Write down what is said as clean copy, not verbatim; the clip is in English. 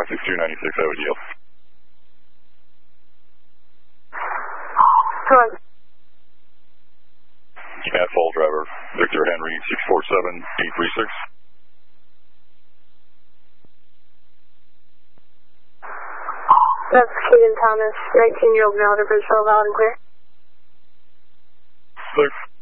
56296, I would yield. Correct. At fall driver, Victor Henry 647836. That's Caden Thomas, 19-year-old male to Bridgeville, valid and clear. Clear.